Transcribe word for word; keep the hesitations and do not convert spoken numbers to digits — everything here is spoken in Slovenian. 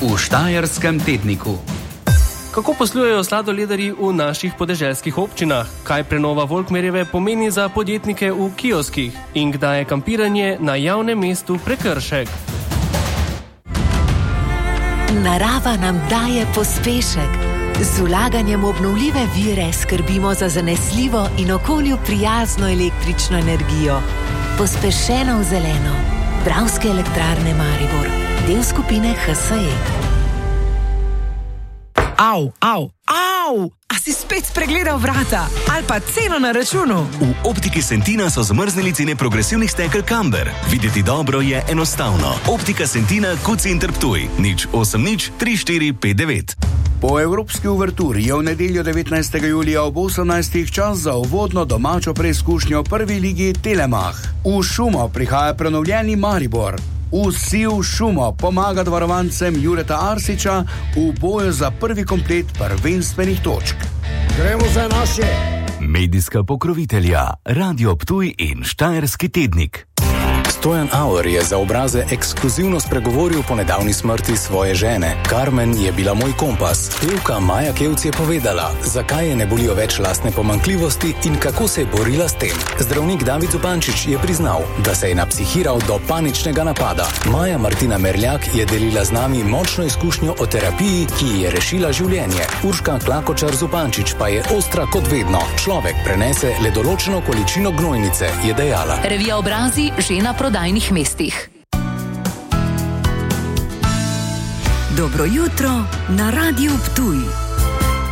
v Štajerskem tedniku. Kako poslujejo sladoledarji v naših podeželskih občinah? Kaj prenova Volkmerjeve pomeni za podjetnike v kioskih? In kdaj je kampiranje na javnem mestu prekršek? Narava nam daje pospešek. Z vlaganjem v obnovljive vire skrbimo za zanesljivo in okolju prijazno električno energijo. Pospešeno v zeleno. Dravske elektrarne Maribor. Del skupine H S E. Au, au, au! A si spet spregledal vrata? Ali pa ceno na računu? V Optiki Sentina so zmrznili cene progresivnih stekel Camber. Videti dobro je enostavno. Optika Sentina, Kucinter Ptuj. Nič osem nič tri štiri pet devet. Po evropski uverturi je v nedeljo devetnajstega julija ob osemnajstih čas za uvodno domačo preizkušnjo prvi ligi Telemach. V Šumo prihaja prenovljeni Maribor. V Siv Šumo pomaga varovancem Jureta Arsiča v boju za prvi komplet prvenstvenih točk. Gremo za naše! Medijska pokrovitelja Radio Ptuj in Štajerski tednik. Stojan Auer je za obraze ekskluzivno spregovoril po nedavni smrti svoje žene. Carmen je bila moj kompas. Pevka Maja Kevc je povedala, zakaj je ne bolijo več lastne pomanjkljivosti in kako se je borila s tem. Zdravnik David Zupančič je priznal, da se je napsihiral do paničnega napada. Maja Martina Merljak je delila z nami močno izkušnjo o terapiji, ki ji je rešila življenje. Urška Klakočar Zupančič pa je ostra kot vedno. Človek prenese le določeno količino gnojnice, je dejala. Revija Obrazi že na prodajnih mestih. Dobro jutro na Radiu Ptuj.